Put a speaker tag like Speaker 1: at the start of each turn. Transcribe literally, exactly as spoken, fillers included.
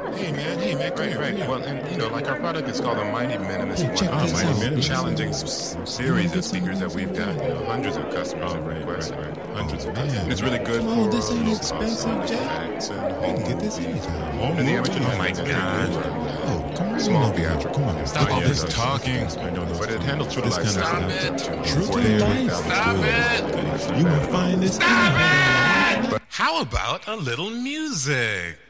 Speaker 1: Hey man, hey man,
Speaker 2: Right, right. Well, and you know, like our product is called the Mighty Minimus.
Speaker 1: Hey, check
Speaker 2: one
Speaker 1: this
Speaker 2: of the
Speaker 1: out.
Speaker 2: most
Speaker 1: Mighty
Speaker 2: challenging s- series of speakers that we've got. You know, hundreds of customers have requested. Hundreds of customers.
Speaker 1: Man,
Speaker 2: It's really good
Speaker 1: come
Speaker 2: for
Speaker 1: on, this ain't
Speaker 2: low
Speaker 1: expensive,
Speaker 2: cost
Speaker 1: Jack.
Speaker 2: effects and
Speaker 1: We
Speaker 2: home
Speaker 1: can get this
Speaker 2: movies.
Speaker 1: anytime.
Speaker 2: Home and the original
Speaker 3: Oh my
Speaker 2: has been very
Speaker 3: God.
Speaker 2: good for,
Speaker 1: Oh, come on,
Speaker 2: small
Speaker 1: over here.
Speaker 2: theatrical.
Speaker 1: Come on,
Speaker 3: Stop
Speaker 1: oh,
Speaker 3: all
Speaker 1: yeah,
Speaker 3: this
Speaker 1: those-
Speaker 3: talking.
Speaker 1: I know those.
Speaker 2: But it handles true to
Speaker 1: This
Speaker 2: life
Speaker 1: kind of
Speaker 2: sound.
Speaker 1: stuff.
Speaker 2: to
Speaker 1: True to
Speaker 2: forty-eight
Speaker 1: life.
Speaker 2: thousand.
Speaker 1: Stop it. You will find this.
Speaker 3: How about a little music?